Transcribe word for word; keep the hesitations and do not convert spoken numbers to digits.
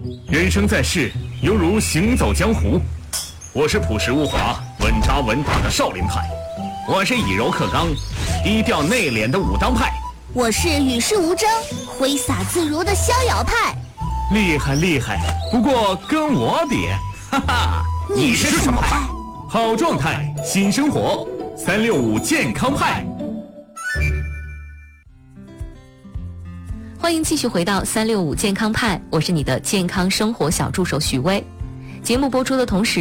人生在世，犹如行走江湖。我是朴实无华、稳扎稳打的少林派，我是以柔克刚、低调内敛的武当派， 我是与世无争、挥洒自如的逍遥派。 厉害厉害，不过跟我比，哈哈， 你是什么派？ 好状态，新生活，三六五健康派。 欢迎继续回到三六五健康派，我是你的健康生活小助手许巍。节目播出的同时